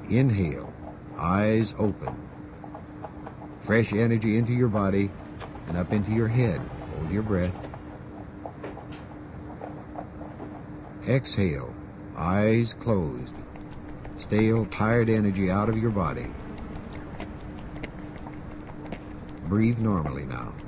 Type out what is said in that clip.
Inhale, eyes open. Fresh energy into your body and up into your head. Hold your breath. Exhale, eyes closed. Stale, tired energy out of your body. Breathe normally now.